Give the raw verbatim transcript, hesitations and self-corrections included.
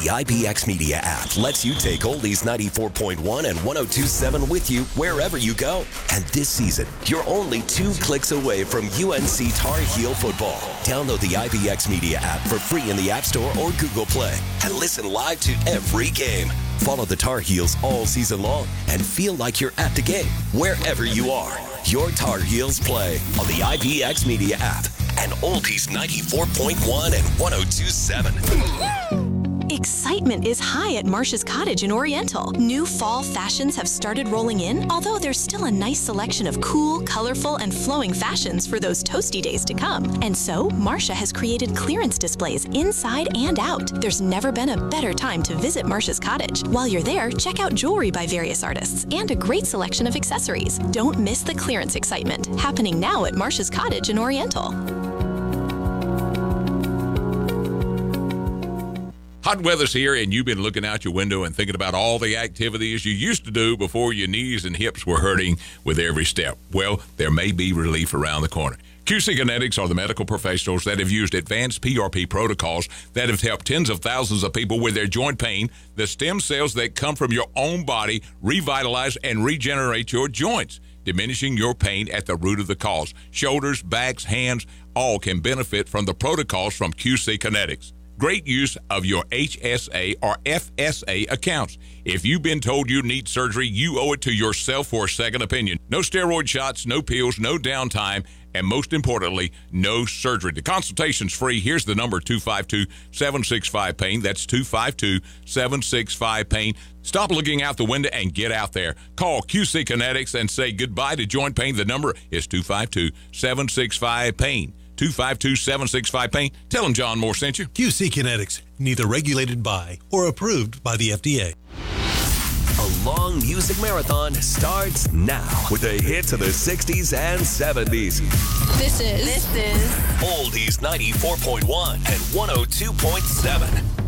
The I B X Media app lets you take Oldies ninety-four point one and one oh two point seven with you wherever you go. And this season, you're only two clicks away from U N C Tar Heel football. Download the I B X Media app for free in the App Store or Google Play and listen live to every game. Follow the Tar Heels all season long and feel like you're at the game wherever you are. Your Tar Heels play on the I B X Media app and Oldies ninety-four point one and one oh two point seven. Excitement is high at Marcia's Cottage in Oriental. New fall fashions have started rolling in, although there's still a nice selection of cool, colorful, and flowing fashions for those toasty days to come. And so, Marcia has created clearance displays inside and out. There's never been a better time to visit Marcia's Cottage. While you're there, check out jewelry by various artists and a great selection of accessories. Don't miss the clearance excitement, happening now at Marcia's Cottage in Oriental. Hot weather's here, and you've been looking out your window and thinking about all the activities you used to do before your knees and hips were hurting with every step. Well, there may be relief around the corner. Q C Kinetics are the medical professionals that have used advanced P R P protocols that have helped tens of thousands of people with their joint pain. The stem cells that come from your own body revitalize and regenerate your joints, diminishing your pain at the root of the cause. Shoulders, backs, hands, all can benefit from the protocols from Q C Kinetics. Great use of your H S A or F S A accounts. If you've been told you need surgery, you owe it to yourself for a second opinion. No steroid shots, no pills, no downtime, and most importantly, no surgery. The consultation's free. Here's the number, two five two, seven six five, pain. That's two five two, seven six five, pain. Stop looking out the window and get out there. Call Q C Kinetics and say goodbye to joint pain. The number is two five two, seven six five, pain. two five two, seven six five, pain. Tell them John Moore sent you. Q C Kinetics, neither regulated by or approved by the F D A. A long music marathon starts now with the hits of the sixties and seventies. This is, this is Oldies ninety-four point one and one oh two point seven.